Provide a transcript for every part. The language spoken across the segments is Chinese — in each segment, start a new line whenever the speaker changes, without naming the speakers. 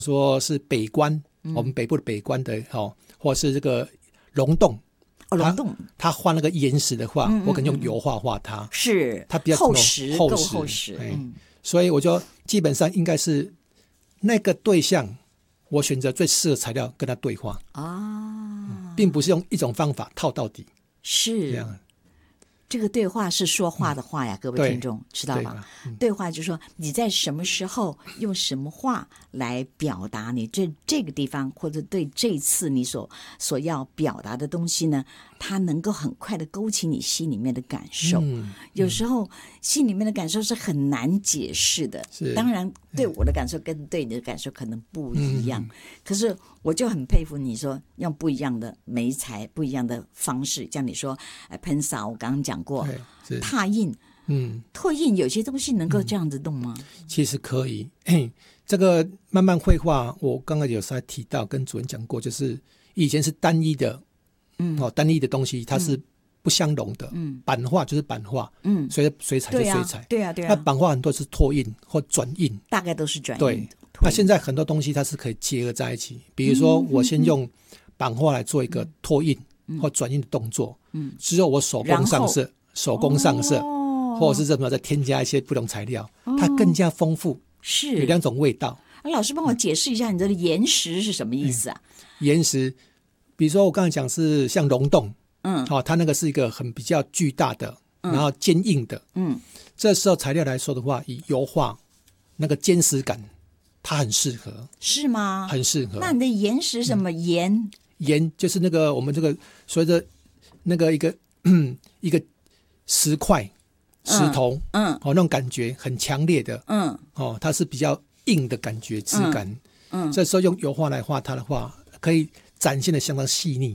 说是北关，我们北部的北关的或是这个溶洞。
溶洞，
他画那个岩石的话，我可能用油画画它，
是
它比较
厚实，够厚实。
所以我就基本上应该是那个对象，我选择最适合材料跟他对话啊，并不是用一种方法套到底，
是这样。这个对话是说话的话呀，各位听众知道吗？对话就是说你在什么时候用什么话来表达你这个地方，或者对这次你所要表达的东西呢，它能够很快的勾起你心里面的感受。有时候心里面的感受是很难解释的，当然对我的感受跟对你的感受可能不一样，可是我就很佩服你说用不一样的媒材、不一样的方式，像你说喷洒，我刚刚讲过拓印，拓印有些东西能够这样子弄吗？
其实可以。这个慢慢绘画，我刚刚有稍微提到，跟主任讲过，就是以前是单一的，单一的东西它是不相容的。版画就是版画，水彩就水彩，
对啊。
那版画很多是拓印或转印，
大概都是转印。
对，那现在很多东西它是可以结合在一起，比如说我先用版画来做一个拓印或转印的动作，之后我手工上色，或者是怎么再添加一些不同材料，它更加丰富，
是
有两种味道。
老师帮我解释一下，你这个岩石是什么意思啊？
岩石，比如说我刚才讲是像溶洞，它那个是一个很比较巨大的，然后坚硬的，这时候材料来说的话，以油画那个坚实感，它很适合，
是吗？
很适合。
那你的岩石什么岩？
岩就是那个我们这个所谓的那个一个石块、石头，那种感觉很强烈的，它是比较硬的感觉质感，这时候用油画来画它的话，可以展现的相当细腻。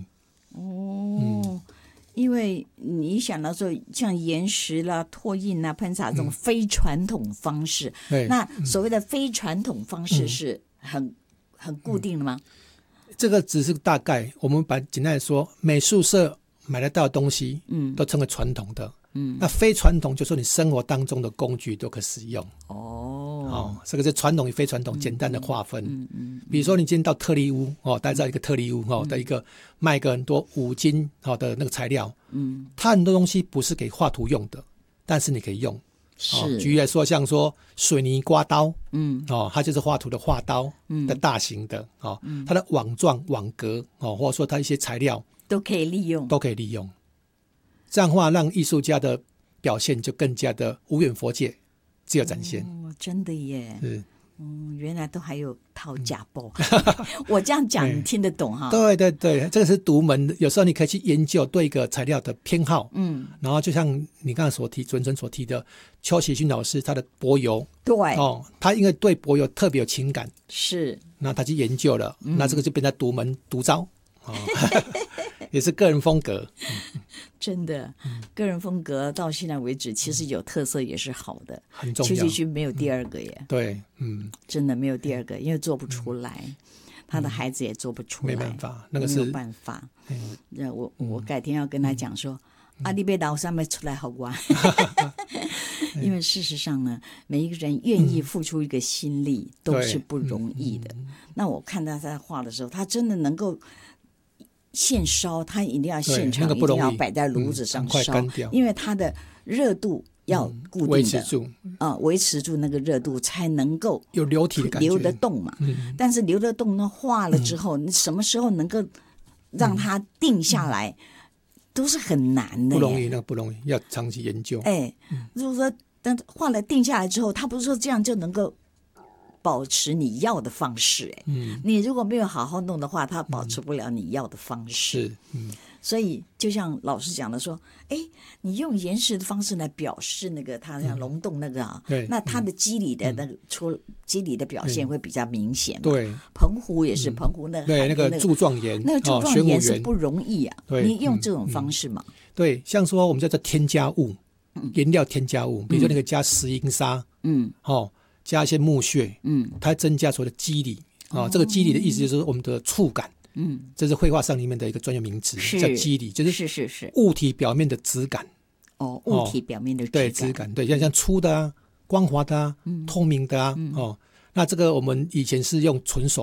因为你想到说像岩石啦、拓印啦、喷洒这种非传统方式，那所谓的非传统方式是很固定的吗？
这个只是大概，我们把简单来说，美术社买得到的东西，都称为传统的。那非传统就是说你生活当中的工具都可以使用。这个是传统与非传统简单的划分。比如说你今天到特力屋，大家知道一个特力屋的一个卖个很多五金的那个材料，它很多东西不是给画图用的，但是你可以用。举例来说，像说水泥刮刀，它就是画图的画刀的大型的，它的网状网格，或者说它一些材料
都可以利用，
这样的话让艺术家的表现就更加的无远弗届，自由展现。
真的耶。原来都还有套假包。我这样讲你听得懂哈？
对，这个是独门的，有时候你可以去研究对一个材料的偏好，然后就像你刚才主持人所提的邱喜勋老师他的柏油，
对，
他因为对柏油特别有情感，
是，
那他去研究了，那这个就变成独门独招，也是个人风格。
真的，个人风格到现在为止，其实有特色也是好的，
很重要。
邱喜勋没有第二个耶，
对，
真的没有第二个，因为做不出来，他的孩子也做不出来，
没办法，那个是
没有办法。我改天要跟他讲说，你别老上面出来好玩。因为事实上呢，每一个人愿意付出一个心力都是不容易的。那我看他在画的时候，他真的能够现烧，它一定要现场，一定要摆在炉子上烧，因为它的热度要固定的，维持住那个热度，才能够
有流体的感觉，
流得动嘛。但是流得动呢，化了之后，你什么时候能够让它定下来，都是很难的，
不容易，那不容易，要长期研究。
如果说等化了定下来之后，它不是说这样就能够保持你要的方式，你如果没有好好弄的话，它保持不了你要的方式。所以就像老师讲的说，你用岩石的方式来表示那个它像溶洞那个那它的肌理的那个肌理的表现会比较明显嘛。
对，
澎湖也是，澎湖那
个柱状岩，
那个柱状岩是不容易啊。你用这种方式嘛？
对，像说我们叫做添加物，颜料添加物，比如说那个加石英砂，加一些木屑，它增加所谓的肌理这个肌理的意思就是我们的触感，这是绘画上里面的一个专业名词，叫肌理，就是物体表面的质感。
物体表面的质感，
对，质感，对，像粗的光滑的透明的那这个我们以前是用纯手